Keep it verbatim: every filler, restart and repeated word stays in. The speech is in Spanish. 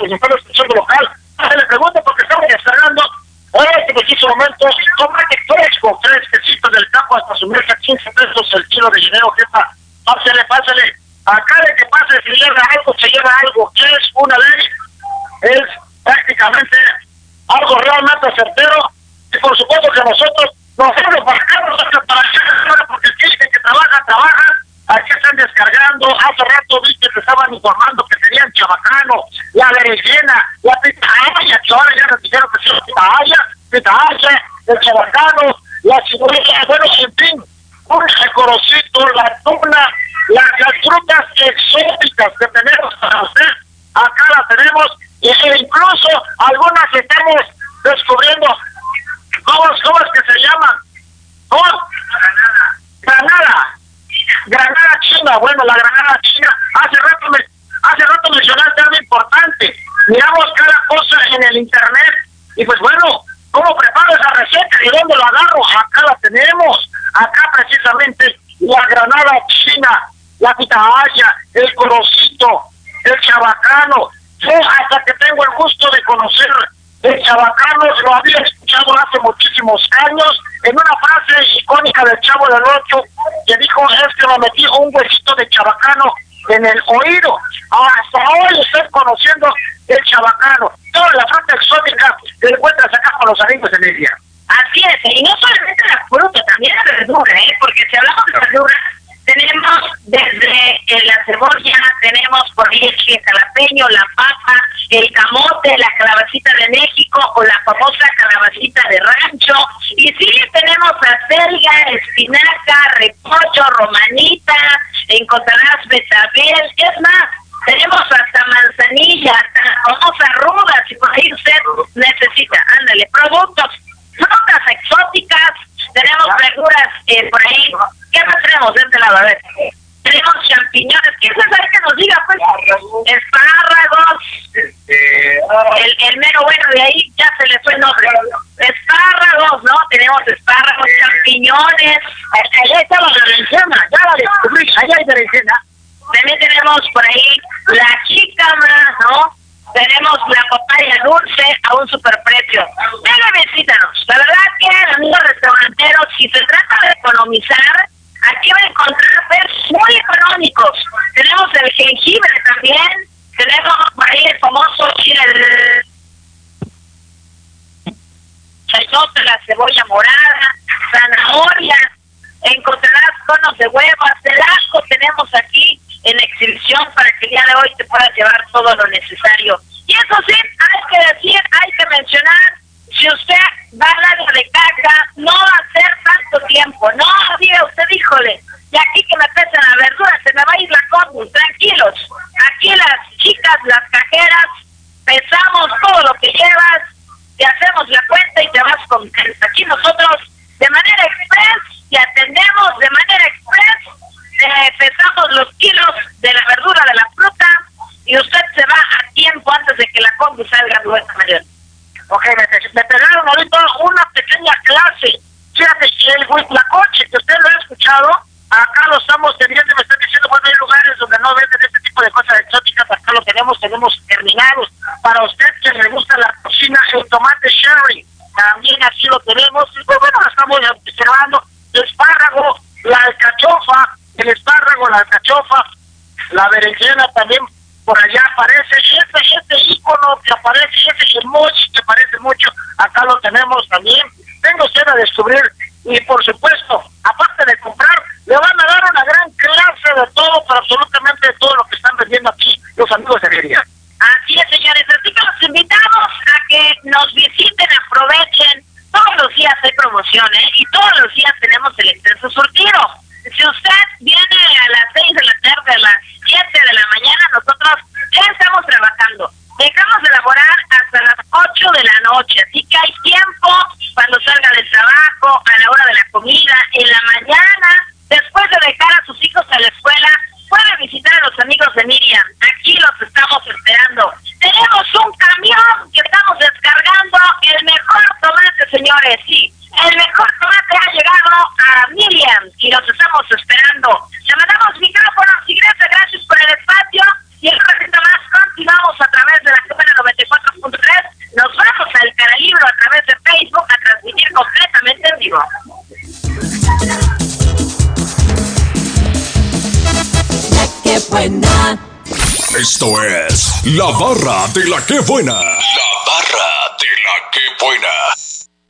que se están escuchando local. Se le pregunto porque estamos descargando en este preciso momento tomate fresco, fresquecito del campo hasta su mesa, quince pesos el kilo de dinero, jefa. Pásale, pásale. Acá de que pase, si llega algo, se lleva algo. Es una ley, es prácticamente algo realmente certero. Y por supuesto que nosotros nos vamos para acá, para allá, porque el que trabaja, trabaja. Aquí están descargando. Hace rato viste que estaban informando que tenían chabacano, la berenjena, la pitahaya, que ahora ya nos dijeron que sí, la pitahaya, pitahaya, el chabacano, la cebolla, bueno, en fin, un jecorocito, la tuna, la, las frutas exóticas que tenemos para usted, acá las tenemos, e incluso algunas estamos descubriendo. ¿Cómo, cómo es que se llaman? ¿Cómo? Granada. Granada. Granada china, bueno, la granada china, hace rato me, hace rato mencionaste algo importante. Miramos cada cosa en el internet y pues bueno, ¿cómo preparo esa receta? ¿De dónde la agarro? Acá la tenemos, acá precisamente la granada china, la pitahaya, el corocito, el chabacano. Yo hasta que tengo el gusto de conocer el chabacano, lo había escuchado hace muchísimos años en una frase icónica del Chavo del Ocho que dijo, es que me metí un huesito de chabacano en el oído. Hasta hoy estoy conociendo el chabacano. Toda la fruta exótica que encuentras acá con los amigos de Lidia. Así es, y no solamente la fruta, también la verdura, ¿eh? Porque si hablamos de verdura, tenemos desde eh, la cebolla, tenemos por ahí el chile jalapeño, la papa, el camote, la calabacita de México o la famosa calabacita de rancho. Y sí, tenemos acelga, espinaca, repollo, romanita, encontrarás betabel, es más, tenemos hasta manzanilla, hasta la famosa ruda, si por ahí usted necesita, ándale, productos, frutas exóticas, tenemos verduras eh, por ahí. ¿Qué más tenemos de este lado? A ver, tenemos champiñones, ¿qué es eso que nos diga? Pues espárragos, el, el mero bueno de ahí, ya se le fue el nombre, espárragos, ¿no? Tenemos espárragos, champiñones, allá está la berenjena, ya la descubrí, allá hay berenjena. También tenemos por ahí la jícama, ¿no? Tenemos la papaya dulce a un superprecio. Venga, visítanos. La verdad que, amigos restauranteros, si se trata de economizar, aquí va a encontrar precios muy económicos. Tenemos el jengibre también, tenemos por ahí el famoso chile, el chayote, la cebolla morada, zanahoria, encontrarás conos de huevas, el ajo tenemos aquí en exhibición para que el día de hoy te puedas llevar todo lo necesario. Y eso sí, hay que decir, hay que mencionar, si usted va al área de caja, no va a ser tanto tiempo, no diga usted, híjole, y aquí que me pesen la verdura, se me va a ir la compu, tranquilos, aquí las chicas, las cajeras, pesamos todo lo que llevas, te hacemos la cuenta y te vas contenta. Aquí nosotros, de manera express, te atendemos de manera express, Eh, pesamos los kilos de la verdura, de la fruta, y usted se va a tiempo antes de que la combi salga de vuelta mayor. Ok, me, me pegaron ahorita una pequeña clase. Fíjate, el huitlacoche, que usted lo ha escuchado, acá lo estamos teniendo, me están diciendo, bueno, hay lugares donde no venden este tipo de cosas exóticas, acá lo tenemos, tenemos terminados. Para usted que le gusta la cocina, el tomate cherry, también así lo tenemos, y pues bueno, lo estamos observando, el espárrago, la alcachofa, el espárrago, la alcachofa, la berenjena también por allá aparece, este, este ícono que aparece, este emoji que aparece mucho, acá lo tenemos también. Venga usted a descubrir y por supuesto, aparte de comprar, le van a dar una gran clase de todo, pero absolutamente de todo lo que están vendiendo aquí los amigos de Lidia. Así es, señores, así que los invitamos a que nos visiten, aprovechen, todos los días hay promoción, ¿eh? Y todos los días tenemos el extenso surtido. Si usted viene a las seis de la tarde, a las siete de la mañana, nosotros ya estamos trabajando. Dejamos de elaborar hasta las ocho de la noche, así que hay tiempo cuando salga del trabajo, a la hora de la comida, en la mañana, después de dejar a sus hijos a la escuela, puede visitar a los amigos de Miriam. Aquí los estamos esperando. Tenemos un camión que estamos descargando el mejor tomate, señores, sí. El mejor tomate ha llegado a Miriam y los estamos esperando. Le mandamos micrófonos y gracias, gracias por el espacio. Y en un ratito más continuamos a través de la cámara qué buena. Esto es La Barra de la Qué Buena. La Barra de la Qué Buena.